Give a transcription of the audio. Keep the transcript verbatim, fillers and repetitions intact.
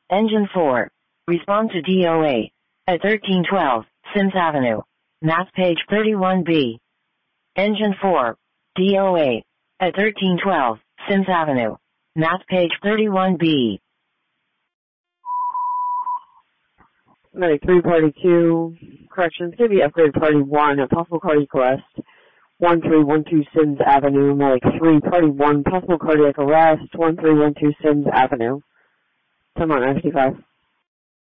Engine four. Respond to D O A. At thirteen twelve, Sims Avenue. Map page thirty-one B. Engine four. D O A. At thirteen twelve, Sims Avenue. Map page thirty-one B. Medic three, Party two. Corrections, give me upgrade Party one at possible cardiac arrest. one three one two Sims Avenue. Medic three, Party one, possible cardiac arrest. one three one two Sims Avenue. ten nine fifty-five.